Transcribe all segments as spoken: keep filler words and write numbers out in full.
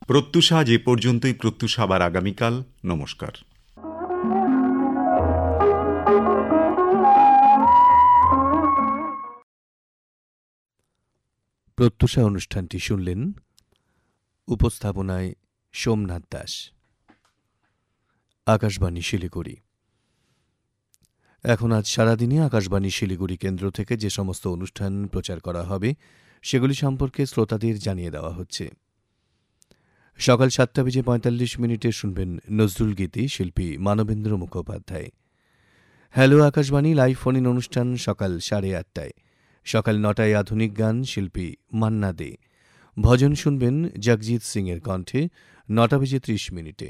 প্রত্যুষা আজ এ পর্যন্তই। প্রত্যুষা আবার আগামীকাল। নমস্কার। প্রত্যুষা অনুষ্ঠানটি শুনলেন। উপস্থাপনায় সোমনাথ দাস। আকাশবাণী শিলিগুড়ি। এখন আজ সারাদিনে আকাশবাণী শিলিগুড়ি কেন্দ্র থেকে যে সমস্ত অনুষ্ঠান প্রচার করা হবে সেগুলি সম্পর্কে শ্রোতাদের জানিয়ে দেওয়া হচ্ছে। সকাল সাতটা বেজে পঁয়তাল্লিশ মিনিটে শুনবেন নজরুল গীতি, শিল্পী Manabendra Mukhopadhyay. Hello Akashvani live phone in অনুষ্ঠান সকাল সাড়ে আটটায়। সকাল নটায় আধুনিক গান, শিল্পী মান্না দে। ভজন শুনবেন জগজিৎ সিং এর কণ্ঠে নটা বেজে ত্রিশ মিনিটে।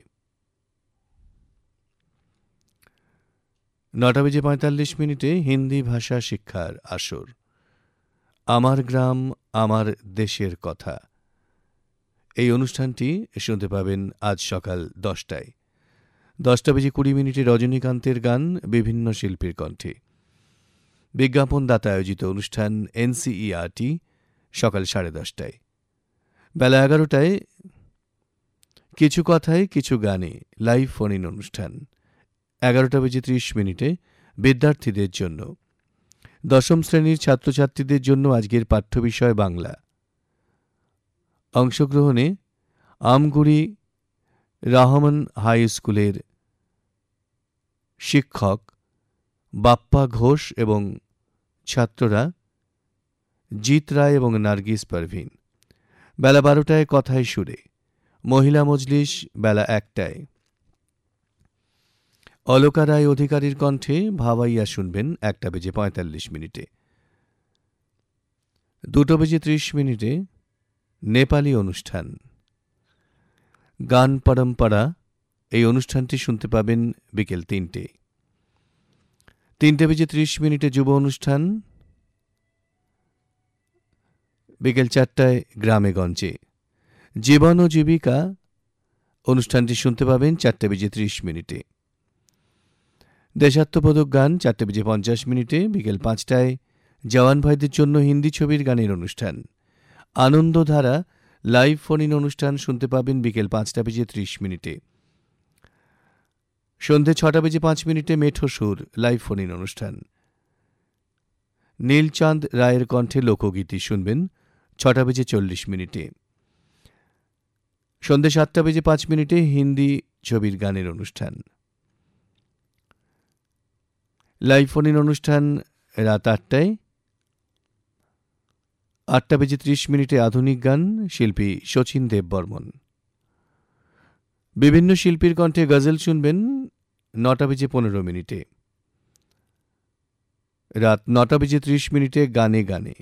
নটা বেজে পঁয়তাল্লিশ মিনিটে হিন্দি ভাষা শিক্ষার আসর। আমার গ্রাম আমার দেশের কথা, এই অনুষ্ঠানটি শুনতে পাবেন আজ সকাল দশটায়। দশটা বেজে কুড়ি মিনিটে রজনীকান্তের গান বিভিন্ন শিল্পীর কণ্ঠে। বিজ্ঞাপনদাতা আয়োজিত অনুষ্ঠান এনসিইআরটি সকাল সাড়ে দশটায়। বেলা এগারোটায় কিছু কথায় কিছু গানে লাইভ ফোন ইন অনুষ্ঠান। এগারোটা বেজে ত্রিশ মিনিটে বিদ্যার্থীদের জন্য, দশম শ্রেণীর ছাত্রছাত্রীদের জন্য আজকের পাঠ্য বিষয় বাংলা। অংশগ্রহণে আমগুড়ি রহমান হাই স্কুলের শিক্ষক বাপ্পা ঘোষ এবং ছাত্ররা জিৎ রায় এবং নার্গিস পারভিন। বেলা বারোটায় কথায় সুরে মহিলা মজলিস। বেলা একটায় অলকা রায় অধিকারীর কণ্ঠে ভাবাইয়া শুনবেন একটা বেজে পঁয়তাল্লিশ মিনিটে। দুটো বেজে ত্রিশ মিনিটে নেপালি অনুষ্ঠান গান পরম্পরা, এই অনুষ্ঠানটি শুনতে পাবেন বিকেল তিনটে। তিনটে বেজে ত্রিশ মিনিটে যুব অনুষ্ঠান। বিকেল চারটায় গ্রামে গঞ্জে জীবন ও জীবিকা, অনুষ্ঠানটি শুনতে পাবেন চারটে বেজে ত্রিশ মিনিটে। দেশাত্মবোধক গান চারটে বেজে পঞ্চাশ মিনিটে। বিকেল পাঁচটায় জওয়ান ভাইদের জন্য হিন্দি ছবির গানের অনুষ্ঠান আনন্দধারা লাইভ ফোন ইন অনুষ্ঠান শুনতে পাবেন বিকেল পাঁচটা বেজে ত্রিশ মিনিটে। সন্ধে ছটা বেজে পাঁচ মিনিটে মেঠো সুর লাইভ ফোন ইন অনুষ্ঠান। নীলচাঁদ রায়ের কণ্ঠে লোকগীতি শুনবেন ছটা বেজে চল্লিশ মিনিটে। সন্ধে সাতটা বেজে পাঁচ মিনিটে হিন্দি ছবির গানের অনুষ্ঠান। লাইভ ফোন ইন অনুষ্ঠান রাত আটটায়। আটটা বেজে ত্রিশ মিনিটে আধুনিক গান, শিল্পী শচীন দেব বর্মন। বিভিন্ন শিল্পীর কণ্ঠে গজল শুনবেন নটা বেজে পনেরো মিনিটে। রাত নটা বেজে ত্রিশ মিনিটে গানে গানে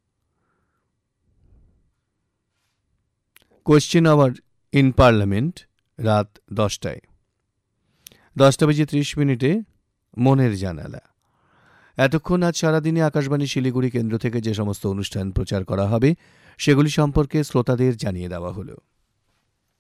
কোয়েশ্চেন আওয়ার ইন পার্লামেন্ট রাত দশটায়। দশটা বেজে ত্রিশ মিনিটে মনের জানালা। এতক্ষণ আজ সারাদিনে আকাশবাণী শিলিগুড়ি কেন্দ্র থেকে যে সমস্ত অনুষ্ঠান প্রচার করা হবে সেগুলি সম্পর্কে শ্রোতাদের জানিয়ে দেওয়া হলো।